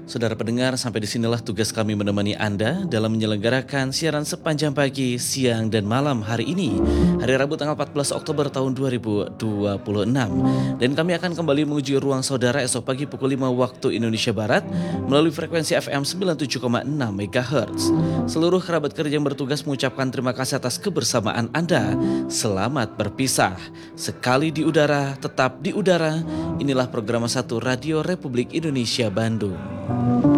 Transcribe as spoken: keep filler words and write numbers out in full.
Saudara pendengar, sampai disinilah tugas kami menemani Anda dalam menyelenggarakan siaran sepanjang pagi, siang, dan malam hari ini, hari Rabu tanggal empat belas Oktober tahun dua ribu dua puluh enam. Dan kami akan kembali menguji ruang saudara esok pagi pukul lima waktu Indonesia Barat melalui frekuensi F M sembilan puluh tujuh koma enam megahertz. Seluruh kerabat kerja yang bertugas mengucapkan terima kasih atas kebersamaan Anda. Selamat berpisah. Sekali di udara, tetap di udara. Inilah program satu Radio Republik Indonesia Bandung.